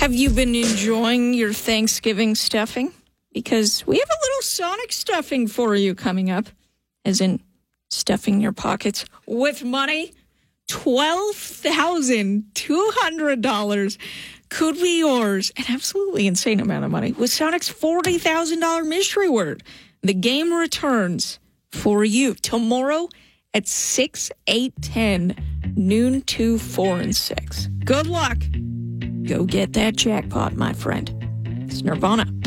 Have you been enjoying your Thanksgiving stuffing? Because we have a little Sonic stuffing for you coming up, as in stuffing your pockets with money. $12,200 could be yours. An absolutely insane amount of money with Sonic's $40,000 mystery word. The game returns for you tomorrow at 6, 8, 10, noon, 2, 4, and 6. Good luck. Go get that jackpot, my friend. It's Nirvana.